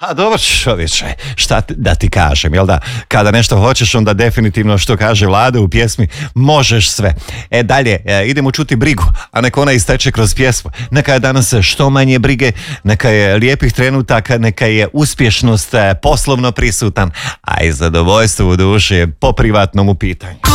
A dobro čovječe, da ti kažem, jel da? Kada nešto hoćeš, onda definitivno što kaže Vlada u pjesmi, možeš sve. Dalje, idemo čuti brigu, a neka ona isteče kroz pjesmu. Neka je danas što manje brige, neka je lijepih trenutaka, neka je uspješnost poslovno prisutan, a i zadovoljstvo u duši po privatnom u pitanju.